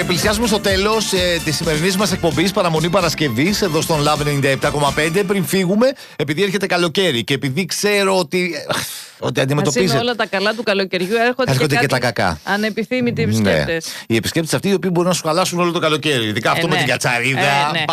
Πλησιάζουμε στο τέλος της σημερινής μας εκπομπής Παραμονή Παρασκευής εδώ στον Love 97,5. Πριν φύγουμε, επειδή έρχεται καλοκαίρι και επειδή ξέρω ότι αντιμετωπίζετε. Όλα τα καλά του καλοκαιριού έρχονται και τα κακά. Ανεπιθύμητοι επισκέπτες. Ναι. Οι επισκέπτες αυτοί οι οποίοι μπορούν να σου χαλάσουν όλο το καλοκαίρι. Ειδικά αυτό με την κατσαρίδα. Ναι.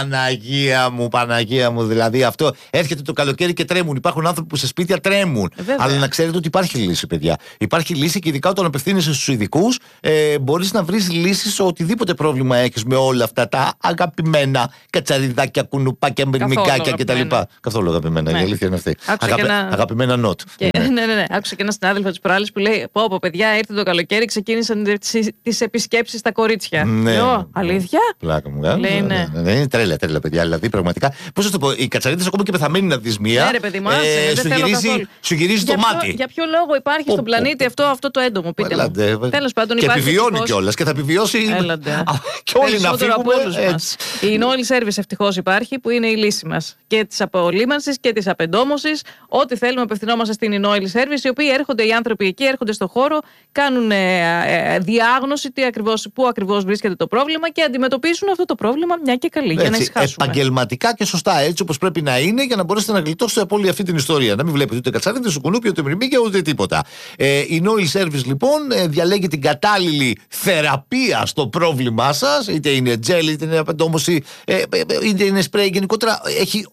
Παναγία μου. Δηλαδή αυτό έρχεται το καλοκαίρι και τρέμουν. Υπάρχουν άνθρωποι που σε σπίτια τρέμουν. Αλλά να ξέρετε ότι υπάρχει λύση, παιδιά. Υπάρχει λύση και ειδικά όταν απευθύνεσαι στους ειδικούς, μπορείς να βρεις λύσεις σε οτιδήποτε πρόβλημα έχεις με όλα αυτά τα αγαπημένα κατσαριδάκια, κουνουπάκια, μυρμικάκια κτλ. Καθόλου αγαπημένα. Η αλήθεια είναι αυτή. Αγαπημένα νότ. Ναι. Άκουσα και ένα συνάδελφο τη προάλλης που λέει: Πω, παιδιά, ήρθε το καλοκαίρι, ξεκίνησαν τις επισκέψεις στα κορίτσια. Ναι. Αλήθεια? Πλάκα μου. Λέει, ναι. Είναι τρέλα, παιδιά. Δηλαδή, πραγματικά. Πώς θα το πω, οι κατσαρίδες ακόμα και πεθαμένοι να δεις μία. Ναι, ρε παιδί μου, σου γυρίζει το μάτι. Για ποιο λόγο υπάρχει στον πλανήτη αυτό το έντομο, πείτε μου. Τέλος πάντων, και επιβιώνει κιόλας και θα επιβιώσει. Και όλοι να φύγουμε. Η Noil Service ευτυχώς υπάρχει, που είναι η λύση μας και της απολύμανσης και της απεντόμωσης. Ό,τι θέλουμε, απευθυνόμαστε στην Noil Service, οι οποίοι έρχονται, οι άνθρωποι εκεί έρχονται στο χώρο, κάνουν διάγνωση πού ακριβώς βρίσκεται το πρόβλημα και αντιμετωπίσουν αυτό το πρόβλημα μια και καλή. Για να ησυχάσουμε. Επαγγελματικά και σωστά, έτσι όπως πρέπει να είναι, για να μπορέσετε να γλιτώσετε από όλη αυτή την ιστορία. Να μην βλέπετε ούτε κατσαρίδες, ούτε κουνούπια, ούτε μυρμήγκια, ούτε τίποτα. Η Noil Service λοιπόν διαλέγει την κατάλληλη θεραπεία στο πρόβλημά σας, είτε είναι gel, είτε είναι απεντόμωση, είτε είναι spray. Γενικότερα έχει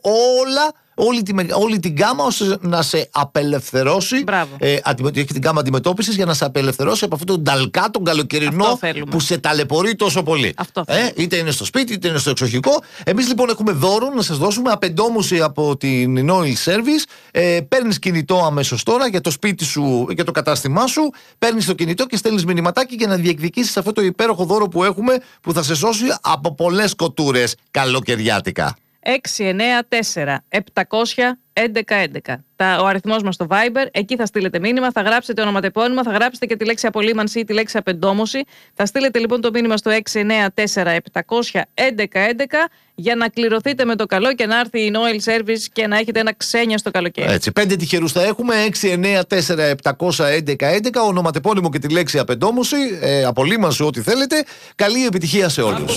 όλη την γκάμα ώστε να σε απελευθερώσει. Έχει την γκάμα αντιμετώπισης για να σε απελευθερώσει από αυτόν τον ταλκά, τον καλοκαιρινό που σε ταλαιπωρεί τόσο πολύ. Είτε είναι στο σπίτι, είτε είναι στο εξοχικό. Εμείς λοιπόν έχουμε δώρο να σας δώσουμε απεντόμωση από την Noil Service. Παίρνεις κινητό αμέσως τώρα για το σπίτι σου, για το κατάστημά σου. Παίρνεις το κινητό και στέλνεις μηνυματάκι για να διεκδικήσεις αυτό το υπέροχο δώρο που έχουμε, που θα σε σώσει από πολλές κοτούρες καλοκαιριάτικα. 694-700-1111. Ο αριθμός μας στο Viber, εκεί θα στείλετε μήνυμα, θα γράψετε ονοματεπώνυμα, θα γράψετε και τη λέξη απολύμανση ή τη λέξη απεντόμωση. Θα στείλετε λοιπόν το μήνυμα στο 694-700-1111 για να κληρωθείτε με το καλό και να έρθει η Noil Service και να έχετε ένα ξένιαστο καλοκαίρι. Έτσι, 5 τυχερούς θα έχουμε. 694-700-1111, ονοματεπώνυμο και τη λέξη απεντόμωση, απολύμανση, ό,τι θέλετε. Καλή επιτυχία σε όλους.